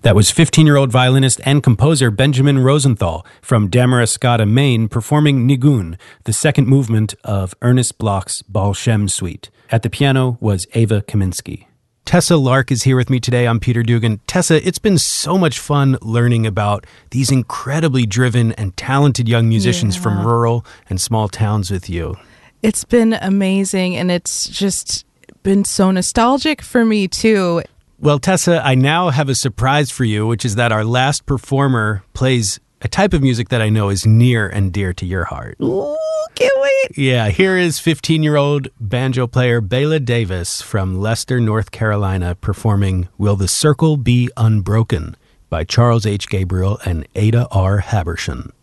That was 15-year-old violinist and composer Benjamin Rosenthal from Damariscotta, Maine, performing Nigun, the second movement of Ernest Bloch's Baal Shem Suite. At the piano was Ava Kaminsky. Tessa Lark is here with me today. I'm Peter Dugan. Tessa, it's been so much fun learning about these incredibly driven and talented young musicians from rural and small towns with you. It's been amazing, and it's just been so nostalgic for me, too. Well, Tessa, I now have a surprise for you, which is that our last performer plays a type of music that I know is near and dear to your heart. Ooh, can't wait. Yeah, here is 15-year-old banjo player Bela Davis from Leicester, North Carolina, performing Will the Circle Be Unbroken by Charles H. Gabriel and Ada R. Habershon.